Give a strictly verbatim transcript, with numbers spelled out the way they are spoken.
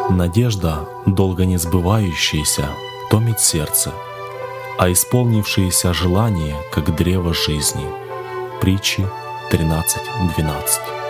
Надежда, долго не сбывающаяся, томит сердце, а исполнившиеся желания, как древо жизни. Притчи тринадцать двенадцать.